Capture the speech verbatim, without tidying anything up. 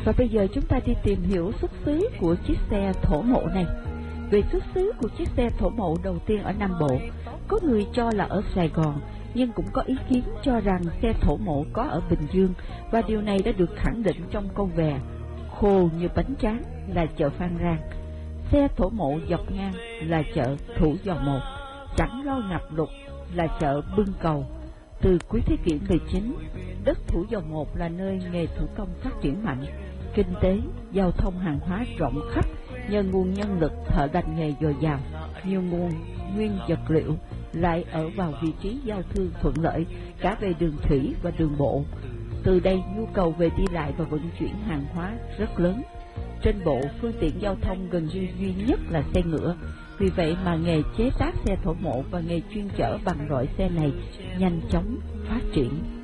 Và bây giờ chúng ta đi tìm hiểu xuất xứ của chiếc xe thổ mộ này. Về xuất xứ của chiếc xe thổ mộ đầu tiên ở Nam Bộ, có người cho là ở Sài Gòn, nhưng cũng có ý kiến cho rằng xe thổ mộ có ở Bình Dương, và điều này đã được khẳng định trong câu vè khô như bánh tráng là chợ Phan Rang, xe thổ mộ dọc ngang là chợ Thủ Dầu Một, chẳng lo ngập lụt là chợ Bưng Cầu. Từ cuối thế kỷ mười chín, đất Thủ Dầu Một là nơi nghề thủ công phát triển mạnh, kinh tế, giao thông hàng hóa rộng khắp nhờ nguồn nhân lực thợ lành nghề dồi dào, nhiều nguồn nguyên vật liệu lại ở vào vị trí giao thương thuận lợi cả về đường thủy và đường bộ. Từ đây nhu cầu về đi lại và vận chuyển hàng hóa rất lớn. Trên bộ, phương tiện giao thông gần như duy nhất là xe ngựa. Vì vậy mà nghề chế tác xe thổ mộ và nghề chuyên chở bằng loại xe này nhanh chóng phát triển.